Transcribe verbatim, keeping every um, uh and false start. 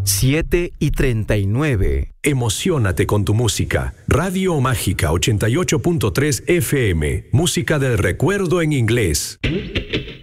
siete y treinta y nueve. Emociónate con tu música. Radio Mágica ochenta y ocho punto tres F M. Música del recuerdo en inglés.